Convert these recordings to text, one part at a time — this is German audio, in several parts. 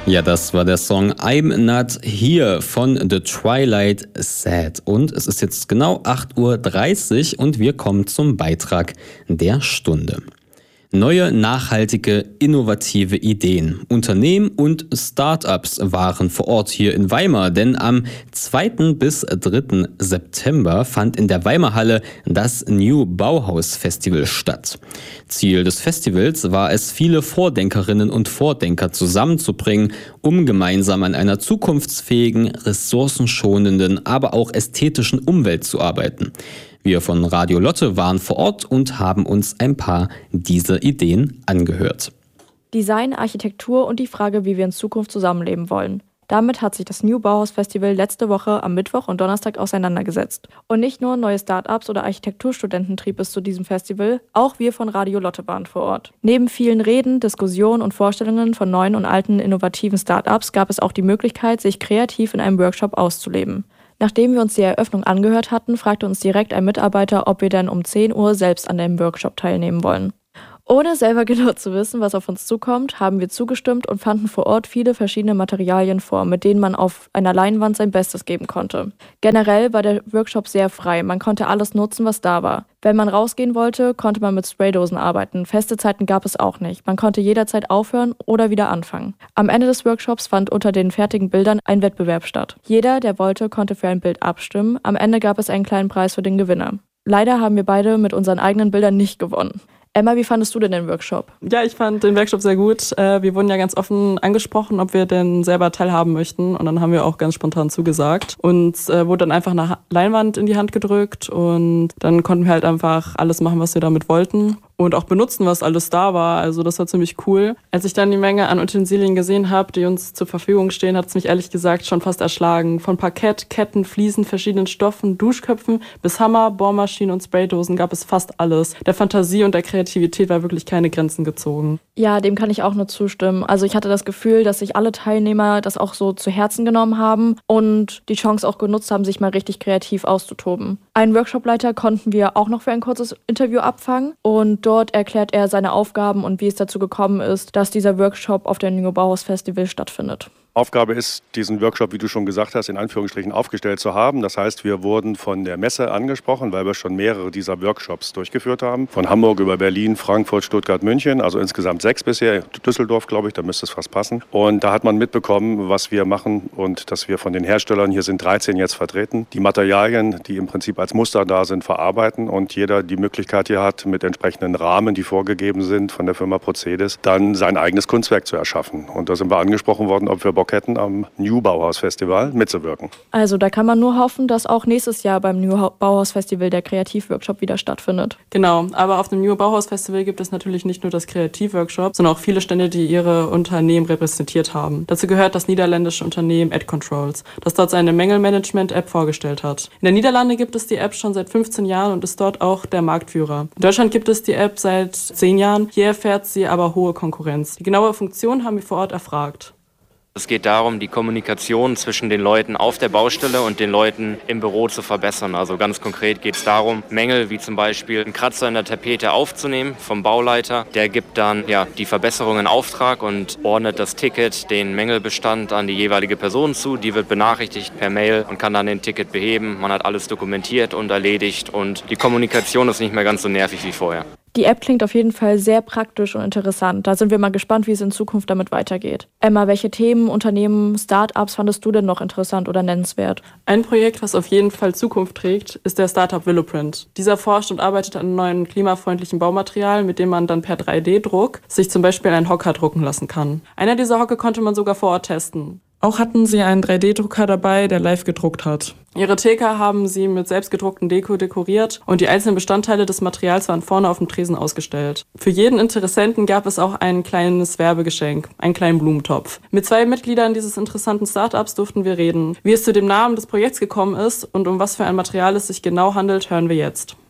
Ja, das war der Song I'm Not Here von The Twilight Sad. Und es ist jetzt genau 8:30 Uhr und wir kommen zum Beitrag der Stunde. Neue, nachhaltige, innovative Ideen. Unternehmen und Startups waren vor Ort hier in Weimar, denn am 2. bis 3. September fand in der Weimarhalle das New Bauhaus Festival statt. Ziel des Festivals war es, viele Vordenkerinnen und Vordenker zusammenzubringen, um gemeinsam an einer zukunftsfähigen, ressourcenschonenden, aber auch ästhetischen Umwelt zu arbeiten. Wir von Radio Lotte waren vor Ort und haben uns ein paar dieser Ideen angehört. Design, Architektur und die Frage, wie wir in Zukunft zusammenleben wollen. Damit hat sich das New Bauhaus Festival letzte Woche am Mittwoch und Donnerstag auseinandergesetzt. Und nicht nur neue Startups oder Architekturstudenten trieb es zu diesem Festival, auch wir von Radio Lotte waren vor Ort. Neben vielen Reden, Diskussionen und Vorstellungen von neuen und alten innovativen Startups gab es auch die Möglichkeit, sich kreativ in einem Workshop auszuleben. Nachdem wir uns die Eröffnung angehört hatten, fragte uns direkt ein Mitarbeiter, ob wir denn um 10 Uhr selbst an dem Workshop teilnehmen wollen. Ohne selber genau zu wissen, was auf uns zukommt, haben wir zugestimmt und fanden vor Ort viele verschiedene Materialien vor, mit denen man auf einer Leinwand sein Bestes geben konnte. Generell war der Workshop sehr frei, man konnte alles nutzen, was da war. Wenn man rausgehen wollte, konnte man mit Spraydosen arbeiten. Feste Zeiten gab es auch nicht. Man konnte jederzeit aufhören oder wieder anfangen. Am Ende des Workshops fand unter den fertigen Bildern ein Wettbewerb statt. Jeder, der wollte, konnte für ein Bild abstimmen. Am Ende gab es einen kleinen Preis für den Gewinner. Leider haben wir beide mit unseren eigenen Bildern nicht gewonnen. Emma, wie fandest du denn den Workshop? Ja, ich fand den Workshop sehr gut. Wir wurden ja ganz offen angesprochen, ob wir denn selber teilhaben möchten. Und dann haben wir auch ganz spontan zugesagt. Uns wurde dann einfach eine Leinwand in die Hand gedrückt und dann konnten wir halt einfach alles machen, was wir damit wollten. Und auch benutzen, was alles da war. Also das war ziemlich cool. Als ich dann die Menge an Utensilien gesehen habe, die uns zur Verfügung stehen, hat es mich ehrlich gesagt schon fast erschlagen. Von Parkett, Ketten, Fliesen, verschiedenen Stoffen, Duschköpfen bis Hammer, Bohrmaschinen und Spraydosen gab es fast alles. Der Fantasie und der Kreativität war wirklich keine Grenzen gezogen. Ja, dem kann ich auch nur zustimmen. Also ich hatte das Gefühl, dass sich alle Teilnehmer das auch so zu Herzen genommen haben und die Chance auch genutzt haben, sich mal richtig kreativ auszutoben. Einen Workshopleiter konnten wir auch noch für ein kurzes Interview abfangen und dort erklärt er seine Aufgaben und wie es dazu gekommen ist, dass dieser Workshop auf dem New Bauhaus Festival stattfindet. Aufgabe ist, diesen Workshop, wie du schon gesagt hast, in Anführungsstrichen aufgestellt zu haben. Das heißt, wir wurden von der Messe angesprochen, weil wir schon mehrere dieser Workshops durchgeführt haben. Von Hamburg über Berlin, Frankfurt, Stuttgart, München, also insgesamt 6 bisher. Düsseldorf, glaube ich, da müsste es fast passen. Und da hat man mitbekommen, was wir machen und dass wir von den Herstellern, hier sind 13 jetzt vertreten, die Materialien, die im Prinzip als Muster da sind, verarbeiten und jeder die Möglichkeit hier hat, mit entsprechenden Rahmen, die vorgegeben sind von der Firma Procedes, dann sein eigenes Kunstwerk zu erschaffen. Und da sind wir angesprochen worden, ob wir Bock hätten, am New Bauhaus Festival mitzuwirken. Also da kann man nur hoffen, dass auch nächstes Jahr beim New Bauhaus Festival der Kreativworkshop wieder stattfindet. Genau, aber auf dem New Bauhaus Festival gibt es natürlich nicht nur das Kreativworkshop, sondern auch viele Stände, die ihre Unternehmen repräsentiert haben. Dazu gehört das niederländische Unternehmen AdControls, das dort seine Mängelmanagement-App vorgestellt hat. In den Niederlanden gibt es die App schon seit 15 Jahren und ist dort auch der Marktführer. In Deutschland gibt es die App seit 10 Jahren, hier erfährt sie aber hohe Konkurrenz. Die genaue Funktion haben wir vor Ort erfragt. Es geht darum, die Kommunikation zwischen den Leuten auf der Baustelle und den Leuten im Büro zu verbessern. Also ganz konkret geht es darum, Mängel wie zum Beispiel einen Kratzer in der Tapete aufzunehmen vom Bauleiter. Der gibt dann die Verbesserung in Auftrag und ordnet das Ticket, den Mängelbestand an die jeweilige Person zu. Die wird benachrichtigt per Mail und kann dann den Ticket beheben. Man hat alles dokumentiert und erledigt und die Kommunikation ist nicht mehr ganz so nervig wie vorher. Die App klingt auf jeden Fall sehr praktisch und interessant. Da sind wir mal gespannt, wie es in Zukunft damit weitergeht. Emma, welche Themen, Unternehmen, Startups fandest du denn noch interessant oder nennenswert? Ein Projekt, was auf jeden Fall Zukunft trägt, ist der Startup Willowprint. Dieser forscht und arbeitet an einem neuen klimafreundlichen Baumaterial, mit dem man dann per 3D-Druck sich zum Beispiel einen Hocker drucken lassen kann. Einer dieser Hocker konnte man sogar vor Ort testen. Auch hatten sie einen 3D-Drucker dabei, der live gedruckt hat. Ihre Theke haben sie mit selbstgedruckten Deko dekoriert und die einzelnen Bestandteile des Materials waren vorne auf dem Tresen ausgestellt. Für jeden Interessenten gab es auch ein kleines Werbegeschenk, einen kleinen Blumentopf. Mit 2 Mitgliedern dieses interessanten Startups durften wir reden. Wie es zu dem Namen des Projekts gekommen ist und um was für ein Material es sich genau handelt, hören wir jetzt.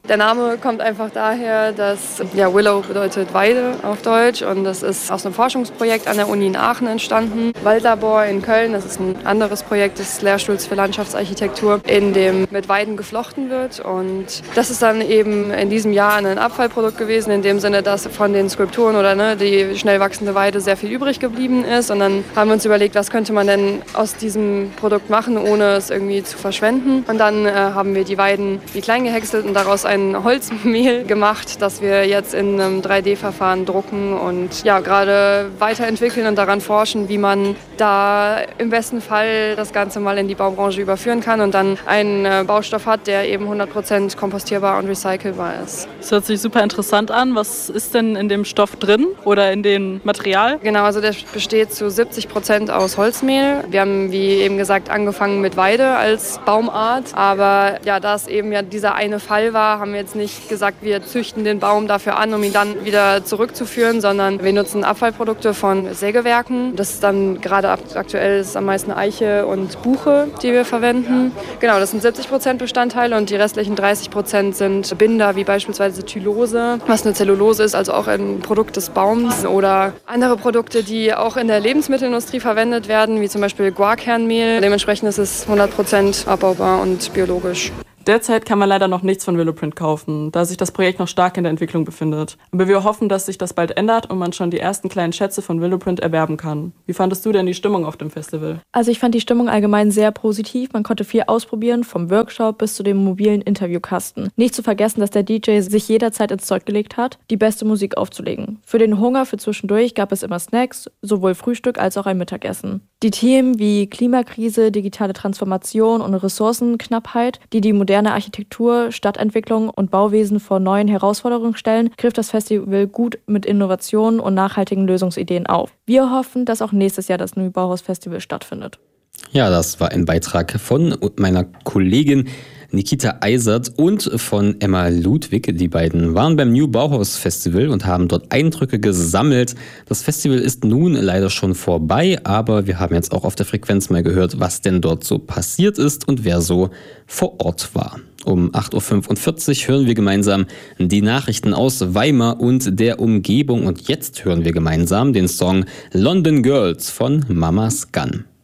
Der Name kommt einfach daher, dass Willow bedeutet Weide auf Deutsch und das ist aus einem Forschungsprojekt an der Uni in Aachen entstanden. Waldlabor in Köln, das ist ein anderes Projekt des Lehrstuhls für Landschaftsarchitektur, in dem mit Weiden geflochten wird und das ist dann eben in diesem Jahr ein Abfallprodukt gewesen, in dem Sinne, dass von den Skulpturen oder die schnell wachsende Weide sehr viel übrig geblieben ist und dann haben wir uns überlegt, was könnte man denn aus diesem Produkt machen, ohne es irgendwie zu verschwenden und dann haben wir die Weiden wie klein gehäckselt und daraus ein Holzmehl gemacht, das wir jetzt in einem 3D-Verfahren drucken und gerade weiterentwickeln und daran forschen, wie man da im besten Fall das Ganze mal in die Baubranche überführen kann und dann einen Baustoff hat, der eben 100% kompostierbar und recycelbar ist. Das hört sich super interessant an. Was ist denn in dem Stoff drin oder in dem Material? Genau, also der besteht zu 70% aus Holzmehl. Wir haben, wie eben gesagt, angefangen mit Weide als Baumart, aber da es eben dieser eine Fall war, haben wir jetzt nicht gesagt, wir züchten den Baum dafür an, um ihn dann wieder zurückzuführen, sondern wir nutzen Abfallprodukte von Sägewerken. Das ist dann gerade aktuell ist am meisten Eiche und Buche, die wir verwenden. Genau, das sind 70% Bestandteile und die restlichen 30% sind Binder, wie beispielsweise Tylose, was eine Zellulose ist, also auch ein Produkt des Baums oder andere Produkte, die auch in der Lebensmittelindustrie verwendet werden, wie zum Beispiel Guarkernmehl. Dementsprechend ist es 100% abbaubar und biologisch. Derzeit kann man leider noch nichts von Willowprint kaufen, da sich das Projekt noch stark in der Entwicklung befindet. Aber wir hoffen, dass sich das bald ändert und man schon die ersten kleinen Schätze von Willowprint erwerben kann. Wie fandest du denn die Stimmung auf dem Festival? Also ich fand die Stimmung allgemein sehr positiv. Man konnte viel ausprobieren, vom Workshop bis zu dem mobilen Interviewkasten. Nicht zu vergessen, dass der DJ sich jederzeit ins Zeug gelegt hat, die beste Musik aufzulegen. Für den Hunger für zwischendurch gab es immer Snacks, sowohl Frühstück als auch ein Mittagessen. Die Themen wie Klimakrise, digitale Transformation und Ressourcenknappheit, die moderne Architektur, Stadtentwicklung und Bauwesen vor neuen Herausforderungen stellen, griff das Festival gut mit Innovationen und nachhaltigen Lösungsideen auf. Wir hoffen, dass auch nächstes Jahr das New Bauhaus Festival stattfindet. Ja, das war ein Beitrag von meiner Kollegin Nikita Eisert und von Emma Ludwig. Die beiden waren beim New Bauhaus Festival und haben dort Eindrücke gesammelt. Das Festival ist nun leider schon vorbei, aber wir haben jetzt auch auf der Frequenz mal gehört, was denn dort so passiert ist und wer so vor Ort war. Um 8.45 Uhr hören wir gemeinsam die Nachrichten aus Weimar und der Umgebung und jetzt hören wir gemeinsam den Song London Girls von Mama's Gun.